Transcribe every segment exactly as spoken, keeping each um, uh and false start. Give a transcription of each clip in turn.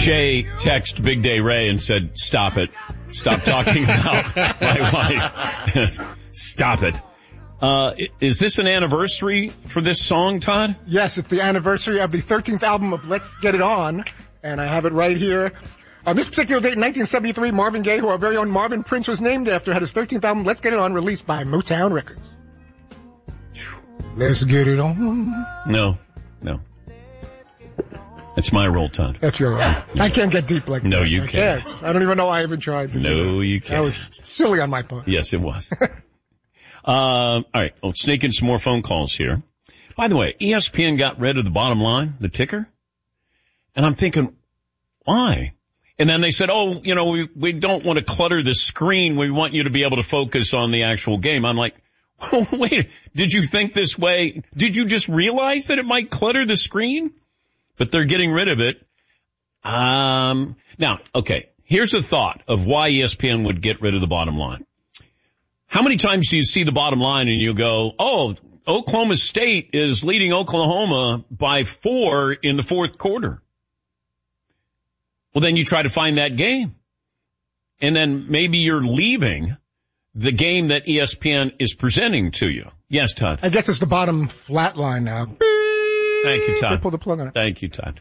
Shay texted Big Day Ray and said, stop it. Stop talking about my wife. Stop it. Uh, is this an anniversary for this song, Todd? Yes, it's the anniversary of the thirteenth album of Let's Get It On, and I have it right here. On this particular date in nineteen seventy-three, Marvin Gaye, who our very own Marvin Prince was named after, had his thirteenth album, Let's Get It On, released by Motown Records. Let's get it on. No, no. That's my role, Todd. That's your role. I can't get deep like no, that. you I can't. can't. I don't even know I even tried to no, do that. No, you can't. That was silly on my part. Yes, it was. uh, all right, let's sneak in some more phone calls here. By the way, E S P N got rid of the bottom line, the ticker. And I'm thinking, why? And then they said, oh, you know, we, we don't want to clutter the screen. We want you to be able to focus on the actual game. I'm like, oh, wait, did you think this way? Did you just realize that it might clutter the screen? But they're getting rid of it. Um, now, okay, here's a thought of why E S P N would get rid of the bottom line. How many times do you see the bottom line and you go, oh, Oklahoma State is leading Oklahoma by four in the fourth quarter? Well, then you try to find that game. And then maybe you're leaving the game that E S P N is presenting to you. Yes, Todd. I guess it's the bottom flat line now. Thank you, Todd. They pull the plug on it. Thank you, Todd.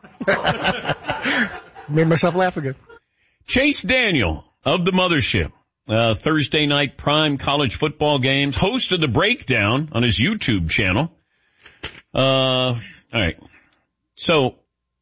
Made myself laugh again. Chase Daniel of the Mothership, uh, Thursday night prime college football games, host of The Breakdown on his YouTube channel. Uh, all right. So,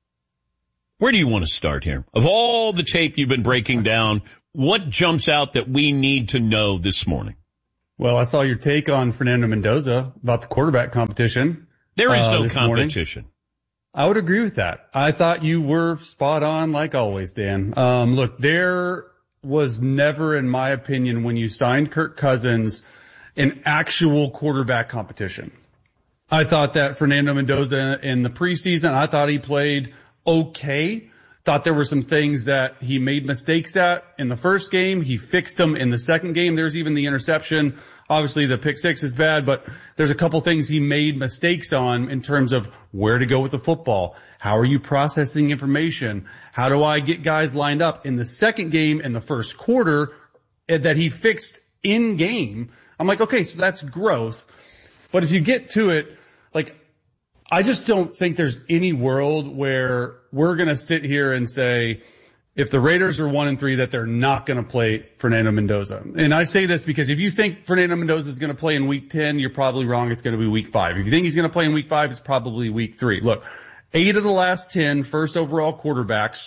where do you want to start here? Of all the tape you've been breaking down, what jumps out that we need to know this morning? Well, I saw your take on Fernando Mendoza about the quarterback competition. There is no uh, competition. Morning. I would agree with that. I thought you were spot on like always, Dan. Um, look, there was never, in my opinion, when you signed Kirk Cousins, an actual quarterback competition. I thought that Fernando Mendoza in the preseason, I thought he played okay. Thought there were some things that he made mistakes at in the first game. He fixed them in the second game. There's even the interception. Obviously, the pick six is bad, but there's a couple things he made mistakes on in terms of where to go with the football. How are you processing information? How do I get guys lined up? In the second game, in the first quarter, that he fixed in game, I'm like, okay, so that's growth. But if you get to it, like, I just don't think there's any world where we're going to sit here and say, if the Raiders are one and three, that they're not going to play Fernando Mendoza. And I say this because if you think Fernando Mendoza is going to play in week ten, you're probably wrong. It's going to be week five. If you think he's going to play in week five, it's probably week three. Look, eight of the last ten first overall quarterbacks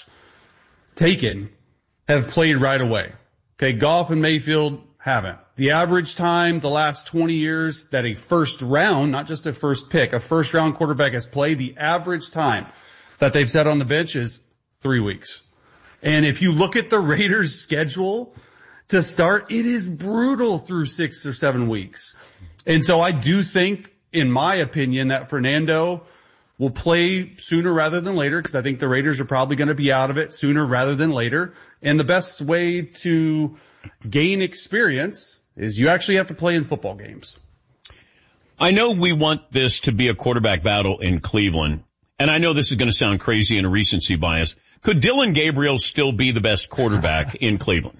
taken have played right away. Okay, Goff and Mayfield haven't. The average time the last twenty years that a first round, not just a first pick, a first round quarterback has played, the average time that they've sat on the bench is three weeks. And if you look at the Raiders' schedule to start, it is brutal through six or seven weeks. And so I do think, in my opinion, that Fernando will play sooner rather than later, because I think the Raiders are probably going to be out of it sooner rather than later. And the best way to gain experience is you actually have to play in football games. I know we want this to be a quarterback battle in Cleveland, and I know this is going to sound crazy and a recency bias. Could Dylan Gabriel still be the best quarterback in Cleveland?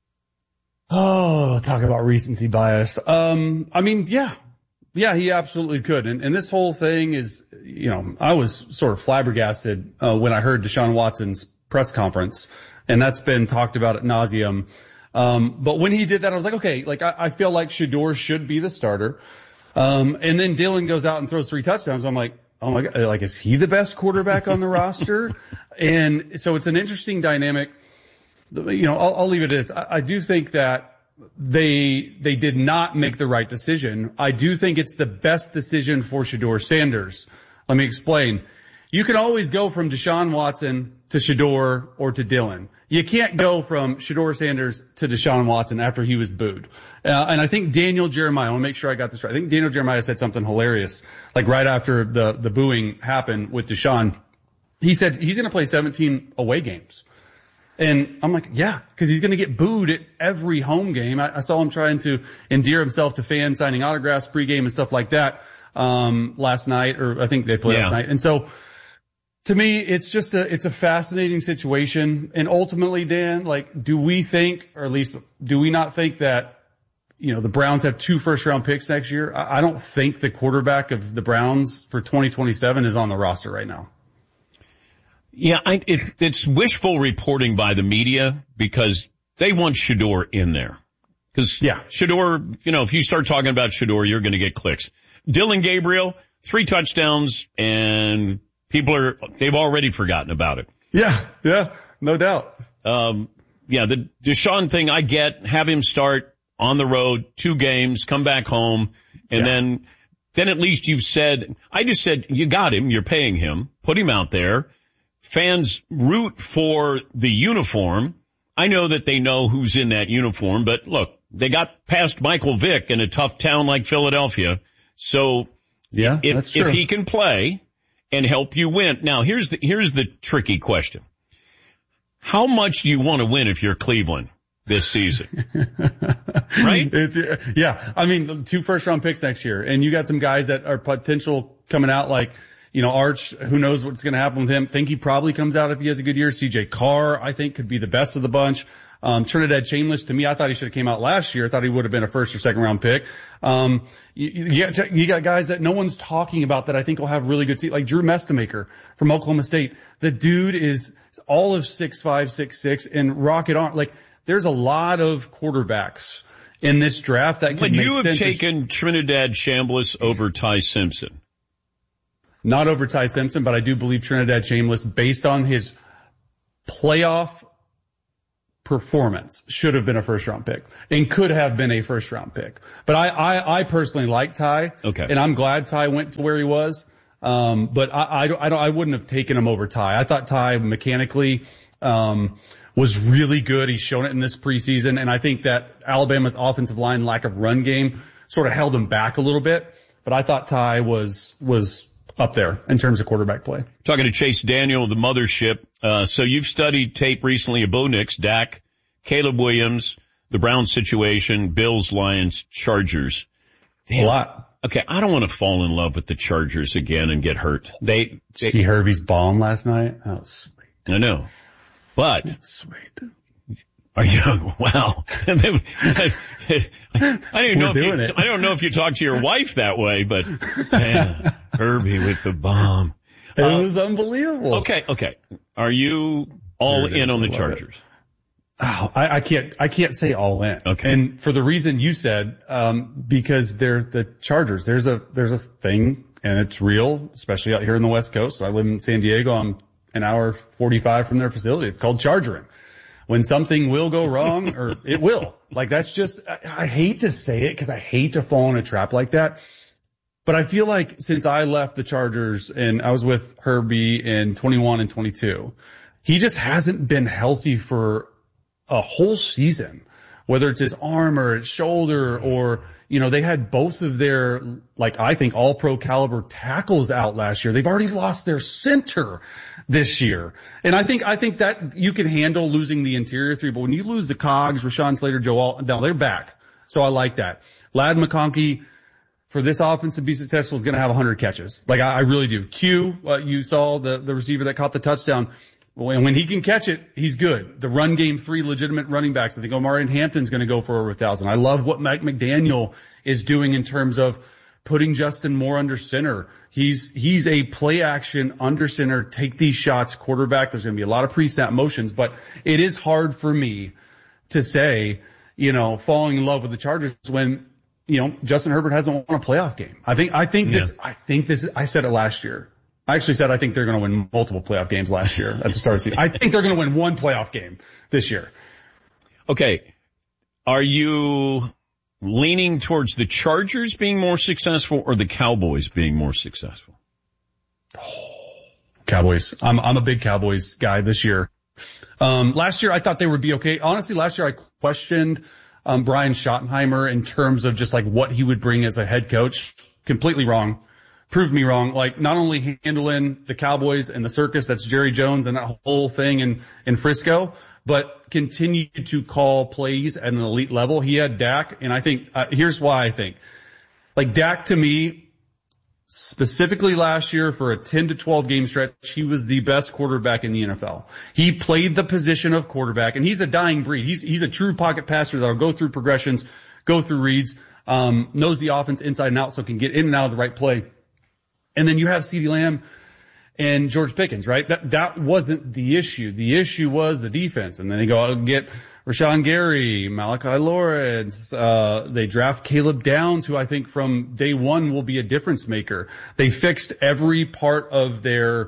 Oh, talk about recency bias. Um, I mean, yeah. Yeah, he absolutely could. And, and this whole thing is, you know, I was sort of flabbergasted uh, when I heard Deshaun Watson's press conference, and that's been talked about ad nauseum. Um, but when he did that, I was like, okay, like I, I feel like Shedeur should be the starter. Um, and then Dylan goes out and throws three touchdowns. I'm like, oh my God, like, is he the best quarterback on the roster? And so it's an interesting dynamic. You know, I'll, I'll leave it as I, I do think that they, they did not make the right decision. I do think it's the best decision for Shedeur Sanders. Let me explain. You can always go from Deshaun Watson to Shedeur or to Dylan. You can't go from Shedeur Sanders to Deshaun Watson after he was booed. Uh, and I think Daniel Jeremiah, I want to make sure I got this right. I think Daniel Jeremiah said something hilarious, like right after the, the booing happened with Deshaun. He said he's going to play seventeen away games. And I'm like, yeah, because he's going to get booed at every home game. I, I saw him trying to endear himself to fans, signing autographs pregame and stuff like that, um, last night, or I think they played yeah. last night. And so, To me, it's just a, it's a fascinating situation. And ultimately, Dan, like, do we think, or at least do we not think that, you know, the Browns have two first round picks next year? I, I don't think the quarterback of the Browns for twenty twenty-seven is on the roster right now. Yeah, I, it, it's wishful reporting by the media because they want Shedeur in there. Cause yeah, Shedeur, you know, if you start talking about Shedeur, you're going to get clicks. Dillon Gabriel, three touchdowns and people are, they've already forgotten about it. Yeah, yeah, no doubt. Um, yeah, the Deshaun thing I get, have him start on the road, two games, come back home, and yeah. then, then at least you've said, I just said, you got him, you're paying him, put him out there. Fans root for the uniform. I know that they know who's in that uniform, but look, they got past Michael Vick in a tough town like Philadelphia. So yeah, if, that's true. if he can play and help you win. Now, here's the, here's the tricky question. How much do you want to win if you're Cleveland this season? Right? It, yeah. I mean, two first round picks next year, and you got some guys that are potential coming out like, you know, Arch, who knows what's going to happen with him. Think he probably comes out if he has a good year. C J Carr, I think, could be the best of the bunch. Um, Trinidad Shameless, to me, I thought he should have came out last year. I thought he would have been a first or second round pick. Um, you, you, got, you got guys that no one's talking about that I think will have really good seat, like Drew Mestamaker from Oklahoma State. The dude is all of six five, six six, and rocket on. Like, there's a lot of quarterbacks in this draft that could Would make you have sense. taken Trinidad Shameless over Ty Simpson? Not over Ty Simpson, but I do believe Trinidad Shameless, based on his playoff performance, should have been a first round pick and could have been a first round pick. But I, I, I personally like Ty. Okay. And I'm glad Ty went to where he was. Um, but I, I, I don't, I wouldn't have taken him over Ty. I thought Ty mechanically, um, was really good. He's shown it in this preseason. And I think that Alabama's offensive line lack of run game sort of held him back a little bit. But I thought Ty was, was, up there in terms of quarterback play. Talking to Chase Daniel of the Mothership. Uh, so you've studied tape recently of Bo Nix, Dak, Caleb Williams, the Browns situation, Bills, Lions, Chargers. Damn. A lot. Okay, I don't want to fall in love with the Chargers again and get hurt. They, they see Herbie's bomb last night. That was sweet. I know. But sweet. Are you? Wow. I don't even know if you, it. I don't know if you talk to your wife that way, but man, Herbie with the bomb. It uh, was unbelievable. Okay, okay. Are you all in on the Chargers? Oh, I, I can't, I can't say all in. Okay. And for the reason you said, um, because they're the Chargers. There's a, there's a thing, and it's real, especially out here in the West Coast. I live in San Diego. I'm an hour forty-five from their facility. It's called Chargering. When something will go wrong, or it will. Like, that's just, I, I hate to say it because I hate to fall in a trap like that. But I feel like since I left the Chargers and I was with Herbie in twenty-one and twenty-two, he just hasn't been healthy for a whole season, whether it's his arm or his shoulder, or, you know, they had both of their, like, I think all pro caliber tackles out last year. They've already lost their center this year. And I think, I think that you can handle losing the interior three, but when you lose the Cogs, Rashawn Slater, Joe Alt, now they're back. So I like that. Ladd McConkey, for this offense to be successful, is going to have one hundred catches. Like, I, I really do. Q, uh, you saw the, the receiver that caught the touchdown. When, when he can catch it, he's good. The run game, three legitimate running backs. I think Omarion Hampton's going to go for over a thousand. I love what Mike McDaniel is doing in terms of putting Justin Moore under center. He's, he's a play action under center, take these shots quarterback. There's going to be a lot of pre-snap motions, but it is hard for me to say, you know, falling in love with the Chargers when, you know, Justin Herbert hasn't won a playoff game. I think, I think this, yeah. I think this, I said it last year. I actually said I think they're going to win multiple playoff games last year at the start of the season. I think they're going to win one playoff game this year. Okay. Are you leaning towards the Chargers being more successful or the Cowboys being more successful? Oh, Cowboys. I'm, I'm a big Cowboys guy this year. Um, last year I thought they would be okay. Honestly, last year I questioned, um, Brian Schottenheimer in terms of just like what he would bring as a head coach. Completely wrong. Proved me wrong. Like, not only handling the Cowboys and the circus, that's Jerry Jones and that whole thing in, in Frisco, but continued to call plays at an elite level. He had Dak, and I think, uh, here's why I think. Like, Dak to me specifically last year for a ten to twelve game stretch, he was the best quarterback in the N F L. He played the position of quarterback, and he's a dying breed. He's, he's a true pocket passer that'll go through progressions, go through reads, um, knows the offense inside and out, so can get in and out of the right play. And then you have CeeDee Lamb and George Pickens, right? That, that wasn't the issue. The issue was the defense. And then they go out and get Rashawn Gary, Malachi Lawrence, uh, they draft Caleb Downs, who I think from day one will be a difference maker. They fixed every part of their,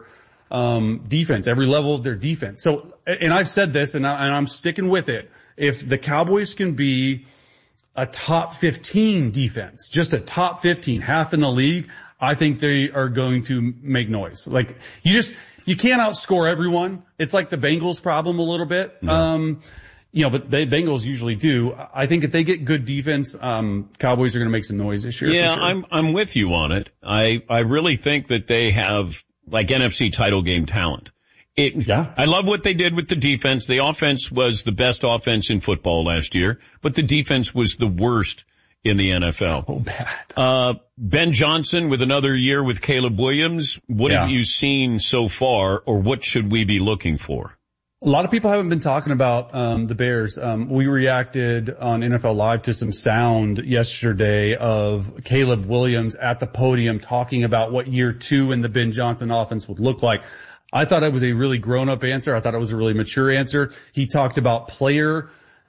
um, defense, every level of their defense. So, and I've said this and, I, and I'm sticking with it. If the Cowboys can be a top fifteen defense, just a top fifteen, half in the league, I think they are going to make noise. Like, you just, you can't outscore everyone. It's like the Bengals problem a little bit. No. Um, You know, but the Bengals usually do. I think if they get good defense, um, Cowboys are going to make some noise this year. Yeah, for sure. I'm I'm with you on it. I I really think that they have like N F C title game talent. It, yeah. I love what they did with the defense. The offense was the best offense in football last year, but the defense was the worst in the N F L. So bad. Uh, Ben Johnson with another year with Caleb Williams. What yeah. have you seen so far, or what should we be looking for? A lot of people haven't been talking about um the Bears. Um we reacted on N F L Live to some sound yesterday of Caleb Williams at the podium talking about what year two in the Ben Johnson offense would look like. I thought it was a really grown-up answer. I thought it was a really mature answer. He talked about player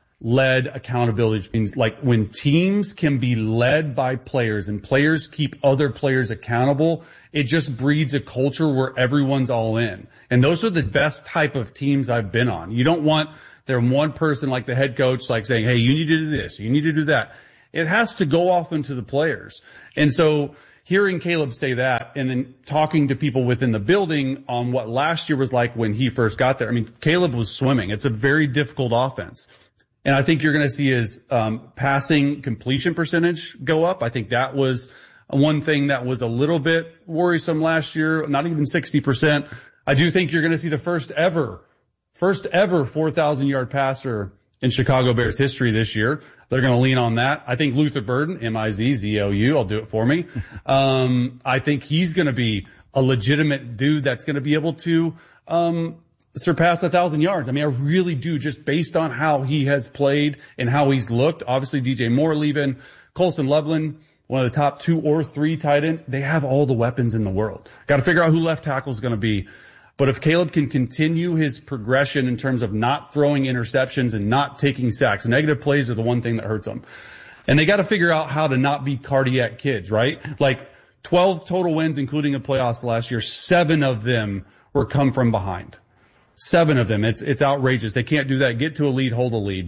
led accountability, which means like when teams can be led by players and players keep other players accountable, it just breeds a culture where everyone's all in. And those are the best type of teams I've been on. You don't want there one person like the head coach like saying, hey, you need to do this, you need to do that. It has to go off into the players. And so hearing Caleb say that and then talking to people within the building on what last year was like when he first got there. I mean, Caleb was swimming. It's a very difficult offense. And I think you're going to see his um, passing completion percentage go up. I think that was one thing that was a little bit worrisome last year, not even sixty percent. I do think you're going to see the first ever, first ever four thousand yard passer in Chicago Bears history this year. They're going to lean on that. I think Luther Burden, M I Z Z O U, I'll do it for me. Um, I think he's going to be a legitimate dude that's going to be able to um surpass a thousand yards. I mean, I really do, just based on how he has played and how he's looked. Obviously, D J Moore leaving, Colson Loveland, one of the top two or three tight ends. They have all the weapons in the world. Got to figure out who left tackle is going to be. But if Caleb can continue his progression in terms of not throwing interceptions and not taking sacks, negative plays are the one thing that hurts them. And they got to figure out how to not be cardiac kids, right? Like twelve total wins, including the playoffs last year. Seven of them were come from behind. Seven of them. It's, it's outrageous. They can't do that. Get to a lead, hold a lead.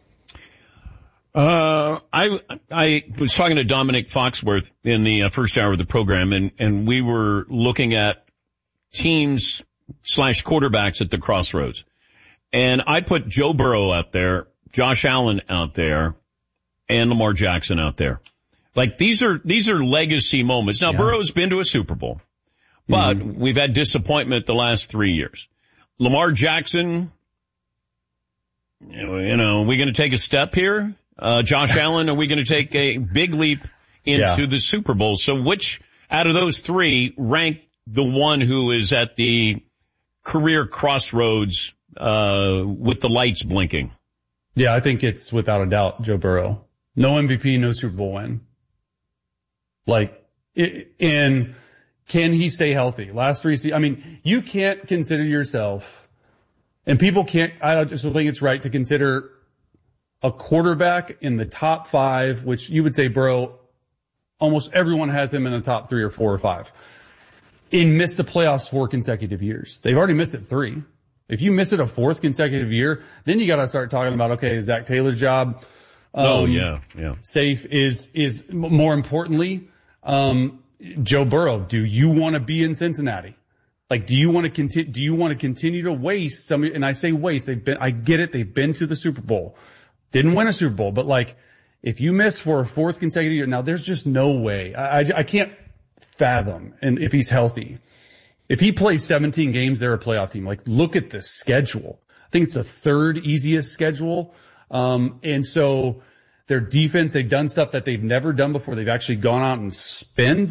Uh, I, I was talking to Dominic Foxworth in the uh, first hour of the program, and, and we were looking at teams slash quarterbacks at the crossroads. And I put Joe Burrow out there, Josh Allen out there, and Lamar Jackson out there. Like, these are, these are legacy moments. Now, yeah. Burrow's been to a Super Bowl, but mm-hmm. we've had disappointment the last three years. Lamar Jackson, you know, you know, are we going to take a step here? Uh, Josh Allen, are we going to take a big leap into yeah. the Super Bowl? So which out of those three rank the one who is at the career crossroads, uh, with the lights blinking? Yeah, I think it's without a doubt Joe Burrow. No M V P, no Super Bowl win. Like, it, and can he stay healthy? Last three seasons, I mean, you can't consider yourself, and people can't, I just don't think it's right to consider a quarterback in the top five, which you would say Burrow, almost everyone has him in the top three or four or five, and missed the playoffs four consecutive years. They've already missed it three. If you miss it a fourth consecutive year, then you got to start talking about, okay, is Zach Taylor's job um, oh, yeah, yeah. safe? Is, is more importantly, um, Joe Burrow, do you want to be in Cincinnati? Like, do you want to continue, do you want to continue to waste some, and I say waste, they've been, I get it, they've been to the Super Bowl. Didn't win a Super Bowl, but like, if you miss for a fourth consecutive year, now there's just no way. I, I, I can't fathom, and if he's healthy. If he plays seventeen games, they're a playoff team. Like, look at the schedule. I think it's the third easiest schedule. Um, and so their defense, they've done stuff that they've never done before. They've actually gone out and spend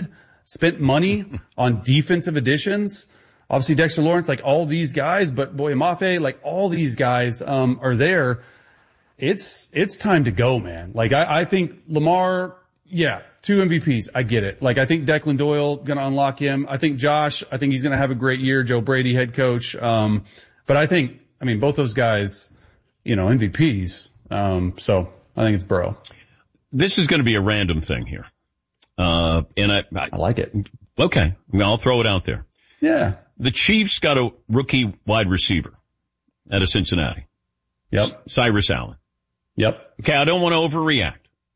spent money on defensive additions. Obviously Dexter Lawrence, like all these guys, but Boye Mafe, like all these guys, um, are there. It's, it's time to go, man. Like I, I think Lamar, yeah, two M V Ps. I get it. Like I think Declan Doyle gonna unlock him. I think Josh, I think he's gonna have a great year. Joe Brady, head coach. Um, but I think, I mean, both those guys, you know, M V Ps. Um, so I think it's Burrow. This is going to be a random thing here. Uh, and I, I, I like it. Okay. Well, I'll throw it out there. Yeah. The Chiefs got a rookie wide receiver out of Cincinnati. Yep. Cyrus Allen. Yep. Okay. I don't want to overreact,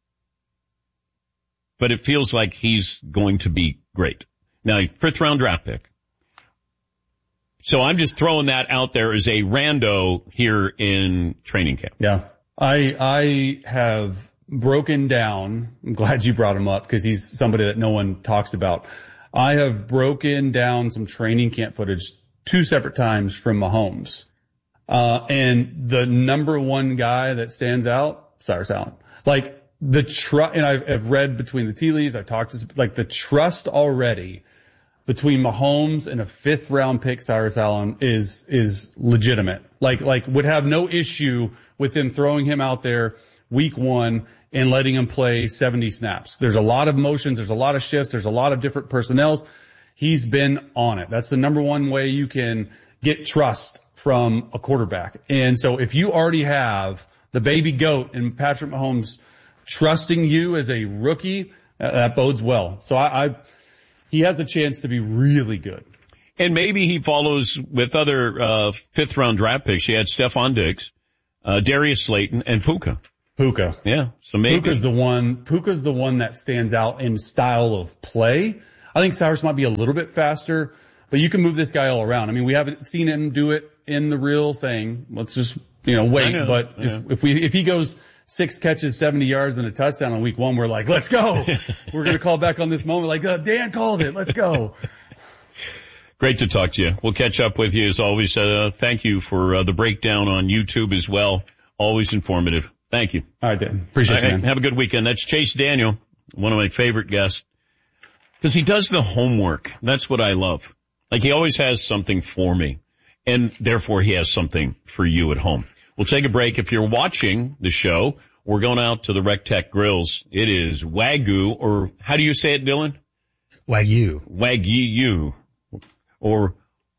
but it feels like he's going to be great. Now, fifth round draft pick. So I'm just throwing that out there as a rando here in training camp. Yeah. I, I have broken down. I'm glad you brought him up because he's somebody that no one talks about. I have broken down some training camp footage two separate times from Mahomes. Uh, and the number one guy that stands out, Cyrus Allen. Like the trust, and I've, I've read between the tea leaves, I've talked to, like the trust already between Mahomes and a fifth round pick, Cyrus Allen, is, is legitimate. Like, like would have no issue with them throwing him out there week one and letting him play seventy snaps. There's a lot of motions. There's a lot of shifts. There's a lot of different personnels. He's been on it. That's the number one way you can get trust from a quarterback. And so if you already have the baby goat and Patrick Mahomes trusting you as a rookie, uh, that bodes well. So I, I, he has a chance to be really good. And maybe he follows with other, uh, fifth round draft picks. He had Stephon Diggs, uh, Darius Slayton, and Puka. Puka. Yeah. So maybe. Puka's the one, Puka's the one that stands out in style of play. I think Cyrus might be a little bit faster, but you can move this guy all around. I mean, we haven't seen him do it in the real thing. Let's just, you know, wait. know, but if, if we, if he goes six catches, seventy yards and a touchdown on week one, we're like, let's go. We're going to call back on this moment like, uh, Dan called it. Let's go. Great to talk to you. We'll catch up with you as always. Uh, thank you for uh, the breakdown on YouTube as well. Always informative. Thank you. All right, Dan. Appreciate right, it, man. Have a good weekend. That's Chase Daniel, one of my favorite guests, because he does the homework. That's what I love. Like he always has something for me, and therefore he has something for you at home. We'll take a break. If you're watching the show, we're going out to the Rec Tech Grills. It is Wagyu, or how do you say it, Dylan? Wagyu. Wagyu. Or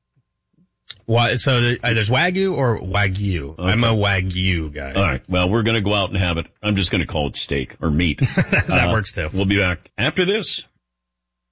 Why, so the, uh, there's Wagyu or Wagyu. Okay. I'm a Wagyu guy. All right. Well, we're going to go out and have it. I'm just going to call it steak or meat. that uh, works too. We'll be back after this.